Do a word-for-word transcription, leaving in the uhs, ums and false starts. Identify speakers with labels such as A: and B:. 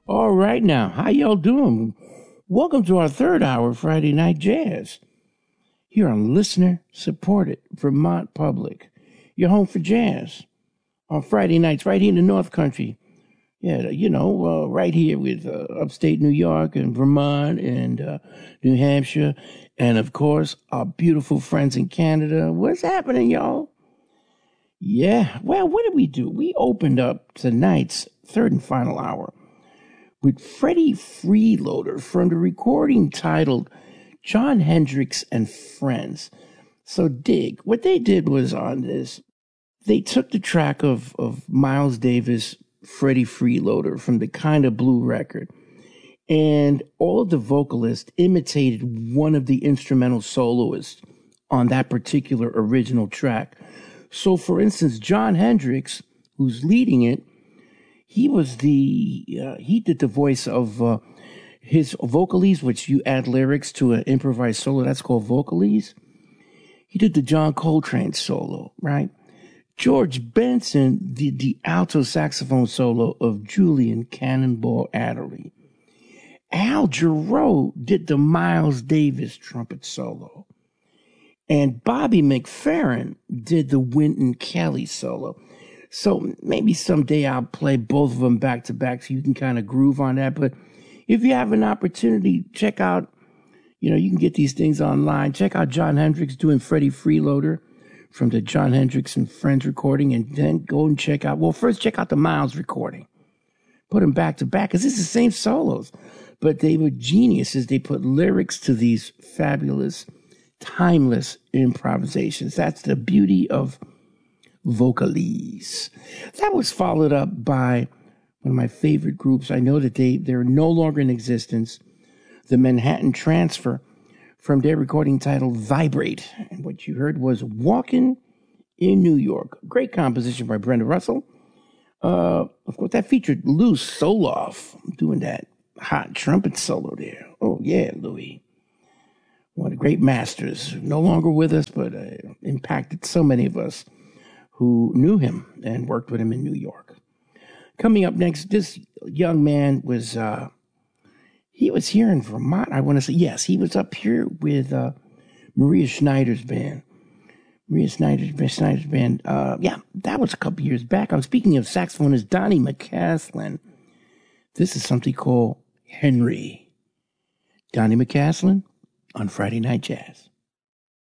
A: All right now, how y'all doing? Welcome to our third hour of Friday Night Jazz. Here on listener-supported Vermont Public, your home for jazz on Friday nights right here in the North Country. Yeah, you know, uh, right here with uh, upstate New York and Vermont and uh, New Hampshire. And, of course, our beautiful friends in Canada. What's happening, y'all? Yeah, well, what did we do? We opened up tonight's third and final hour with Freddie Freeloader from the recording titled Jon Hendricks and Friends. So dig, what they did was on this, they took the track of, of Miles Davis, Freddie Freeloader from the Kinda Blue record, and all of the vocalists imitated one of the instrumental soloists on that particular original track. So, for instance, Jon Hendricks, who's leading it, he was the, uh, he did the voice of uh, his vocalese, which you add lyrics to an improvised solo. That's called vocalese. He did the John Coltrane solo, right? George Benson did the alto saxophone solo of Julian Cannonball Adderley. Al Jarreau did the Miles Davis trumpet solo. And Bobby McFerrin did the Wynton Kelly solo. So maybe someday I'll play both of them back to back so you can kind of groove on that. But if you have an opportunity, check out, you know, you can get these things online. Check out Jon Hendricks doing Freddie Freeloader from the Jon Hendricks and Friends recording, and then go and check out, well, first check out the Miles recording. Put them back to back, because it's the same solos. But they were geniuses. They put lyrics to these fabulous, timeless improvisations. That's the beauty of vocalese. That was followed up by one of my favorite groups. I know that they, they're no longer in existence. The Manhattan Transfer, from their recording titled Vibrate. And what you heard was Walking in New York. Great composition by Brenda Russell. Uh, of course, that featured Lou Soloff doing that hot trumpet solo there. Oh, yeah, Louis. One of the great masters. No longer with us, but uh, impacted so many of us who knew him and worked with him in New York. Coming up next, this young man was... Uh, He was here in Vermont, I want to say. Yes, he was up here with uh, Maria Schneider's band. Maria Schneider's, Schneider's band. Uh, yeah, that was a couple years back. I'm speaking of saxophonist Donnie McCaslin. This is something called Henry. Donnie McCaslin on Friday Night Jazz.